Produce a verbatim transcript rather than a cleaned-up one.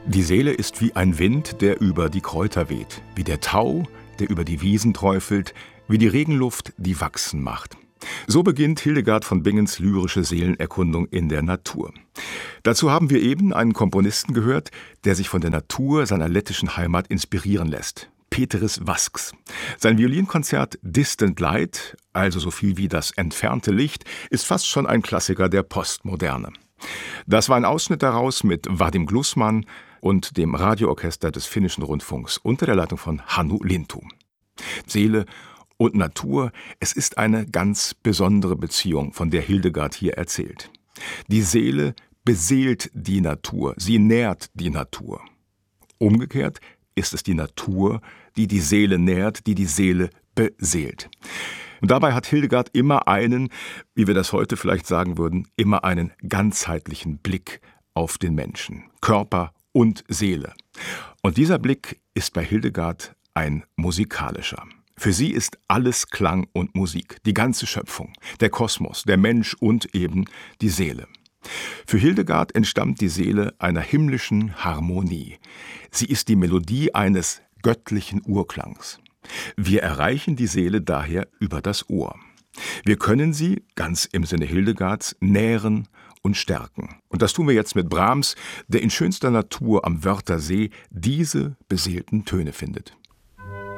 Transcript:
Die Seele ist wie ein Wind, der über die Kräuter weht, wie der Tau, der über die Wiesen träufelt, wie die Regenluft, die wachsen macht. So beginnt Hildegard von Bingens lyrische Seelenerkundung in der Natur. Dazu haben wir eben einen Komponisten gehört, der sich von der Natur seiner lettischen Heimat inspirieren lässt. Peteris Vasks. Sein Violinkonzert Distant Light, also so viel wie das entfernte Licht, ist fast schon ein Klassiker der Postmoderne. Das war ein Ausschnitt daraus mit Vadim Glusman und dem Radioorchester des Finnischen Rundfunks unter der Leitung von Hannu Lintu. Seele und Natur, es ist eine ganz besondere Beziehung, von der Hildegard hier erzählt. Die Seele beseelt die Natur, sie nährt die Natur. Umgekehrt ist es die Natur, die die Seele nährt, die die Seele beseelt. Und dabei hat Hildegard immer einen, wie wir das heute vielleicht sagen würden, immer einen ganzheitlichen Blick auf den Menschen, Körper und Seele. Und dieser Blick ist bei Hildegard ein musikalischer. Für sie ist alles Klang und Musik, die ganze Schöpfung, der Kosmos, der Mensch und eben die Seele. Für Hildegard entstammt die Seele einer himmlischen Harmonie. Sie ist die Melodie eines göttlichen Urklangs. Wir erreichen die Seele daher über das Ohr. Wir können sie, ganz im Sinne Hildegards, nähren und stärken. Und das tun wir jetzt mit Brahms, der in schönster Natur am Wörthersee diese beseelten Töne findet.